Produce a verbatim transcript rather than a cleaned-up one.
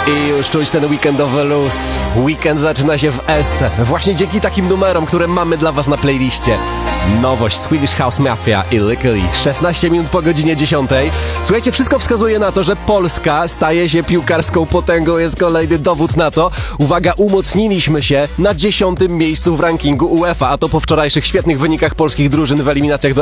I już czuć ten weekendowy luz. Weekend zaczyna się w Esce. Właśnie dzięki takim numerom, które mamy dla was na playliście. Nowość Swedish House Mafia i Lykkali. szesnaście minut po godzinie dziesiątej. Słuchajcie, wszystko wskazuje na to, że Polska staje się piłkarską potęgą. Jest kolejny dowód na to. Uwaga, umocniliśmy się na dziesiątym miejscu w rankingu UEFA, a to po wczorajszych świetnych wynikach polskich drużyn w eliminacjach do